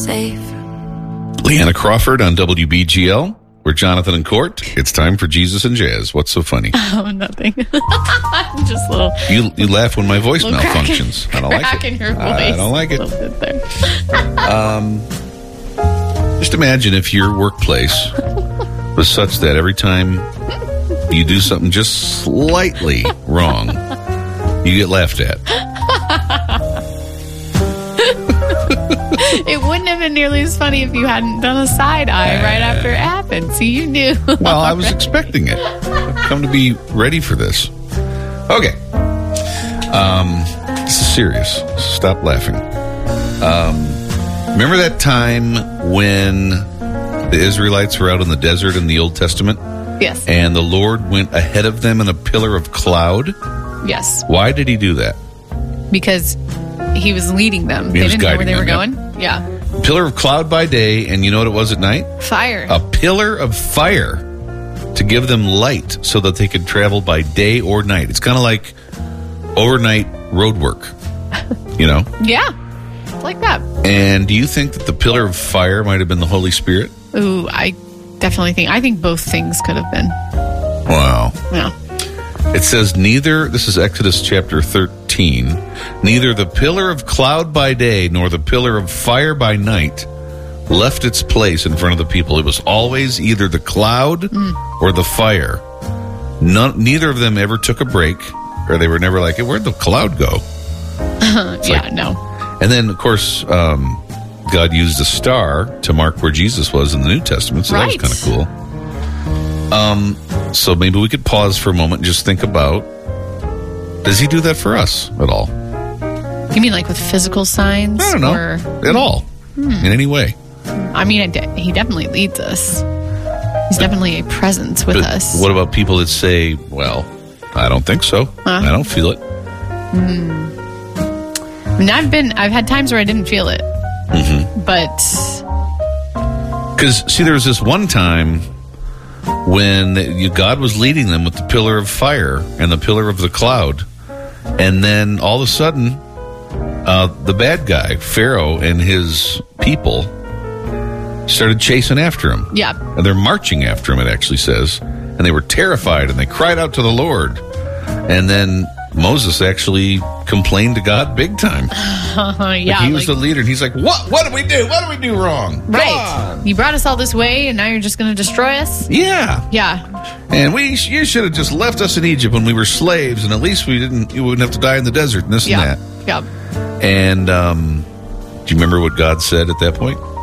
safe. Leanna Crawford on WBGL. We're Jonathan and Court. It's time for Jesus and Jazz. What's so funny? Oh, nothing. Just a little. You laugh when my voice little malfunctions. I don't like crack it. in your voice. I don't like it. A little bit there. Just imagine if your workplace was such that every time you do something just slightly wrong, you get laughed at. It wouldn't have been nearly as funny if you hadn't done a side eye right after it happened. See, you knew. Well, I was expecting it. I've come to be ready for this. Okay. This is serious. Stop laughing. Remember that time when the Israelites were out in the desert in the Old Testament? Yes. And the Lord went ahead of them in a pillar of cloud? Yes. Why did he do that? Because he was leading them. He They was didn't know where guiding they were them, going. Yeah. Pillar of cloud by day, and you know what it was at night? Fire. A pillar of fire to give them light so that they could travel by day or night. It's kind of like overnight road work, you know? Yeah. It's like that. And do you think that the pillar of fire might have been the Holy Spirit? Ooh, I think both things could have been. Wow. Yeah. It says this is Exodus chapter 13, neither the pillar of cloud by day nor the pillar of fire by night left its place in front of the people. It was always either the cloud or the fire. Neither of them ever took a break, or they were never like, hey, where'd the cloud go? No. And then, of course, God used a star to mark where Jesus was in the New Testament, so Right. that was kind of cool. So maybe we could pause for a moment and just think about, does he do that for us at all? You mean like with physical signs? I don't know. Or, At all. In any way. I mean, he definitely leads us. He's definitely a presence with But us. what about people that say, well, I don't think so. I don't feel it. I mean, I've had times where I didn't feel it. Mm-hmm. But Because, see, there was this one time when God was leading them with the pillar of fire and the pillar of the cloud. And then all of a sudden, the bad guy, Pharaoh, and his people started chasing after him. yeah, And they're marching after him, it actually says. And they were terrified, and they cried out to the Lord. And then Moses actually complained to God big time. yeah. He was the leader, and he's like, What did we do? What did we do wrong? right. God." You brought us all this way, and now you're just going to destroy us? Yeah. Yeah. And you should have just left us in Egypt when we were slaves, and at least you wouldn't have to die in the desert and this Yeah. and that. Yeah. And do you remember what God said at that point?